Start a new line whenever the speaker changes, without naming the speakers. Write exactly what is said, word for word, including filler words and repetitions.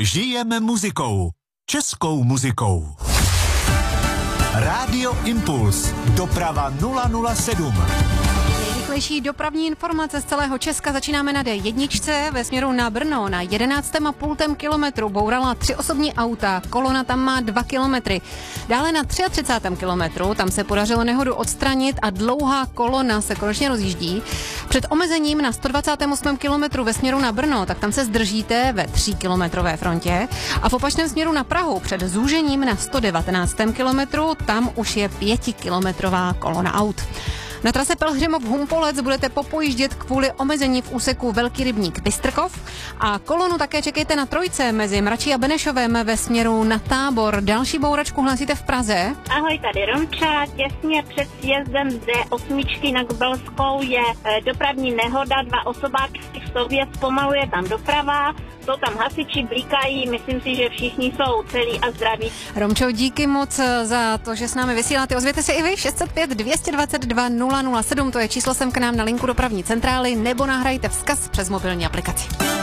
Žijeme muzikou. Českou muzikou. Rádio Impuls. Doprava nula nula sedm.
Nejrychlejší dopravní informace z celého Česka začínáme na dé jedna ve směru na Brno. Na jedenáctém a půl kilometru bourala tři osobní auta, kolona tam má dva kilometry. Dále na třicátém třetím kilometru, tam se podařilo nehodu odstranit a dlouhá kolona se konečně rozjíždí. Před omezením na sto dvacátém osmém kilometru ve směru na Brno, tak tam se zdržíte ve tříkilometrové frontě. A v opačném směru na Prahu před zúžením na sto devatenáctém kilometru, tam už je pětikilometrová kolona aut. Na trase Pelhřimov-Humpolec budete popojíždět kvůli omezení v úseku Velký rybník Bystrkov a kolonu také čekejte na trojce mezi Mračí a Benešovem ve směru na Tábor. Další bouračku hlásíte v Praze.
Ahoj, tady Romča. Těsně před sjezdem z dé osm na Gbelskou je e, dopravní nehoda, dva osobáky v sobě, zpomaluje tam doprava. Jsou tam hasiči, blikají, myslím si, že všichni jsou celí a zdraví.
Romčo, díky moc za to, že s námi vysíláte. Ozvěte se i vy, šest set pět dvě dvacet dva nula nula sedm, to je číslo sem k nám na linku dopravní centrály, nebo nahrajte vzkaz přes mobilní aplikaci.